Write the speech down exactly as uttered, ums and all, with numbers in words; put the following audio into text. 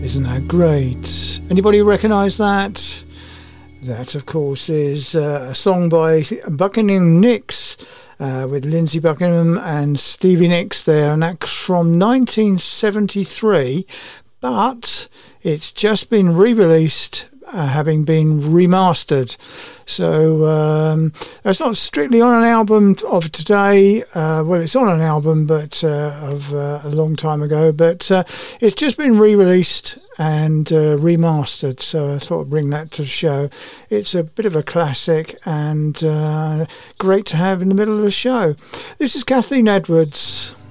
Isn't that great? Anybody recognise that? That, of course, is uh, a song by Buckingham Nicks uh, with Lindsey Buckingham and Stevie Nicks there, and that's from nineteen seventy-three, but it's just been re-released, uh, having been remastered. So um, it's not strictly on an album of today. Uh, well, it's on an album, but uh, of uh, a long time ago. But uh, it's just been re-released and uh, remastered. So I thought I'd bring that to the show. It's a bit of a classic and uh, great to have in the middle of the show. This is Kathleen Edwards.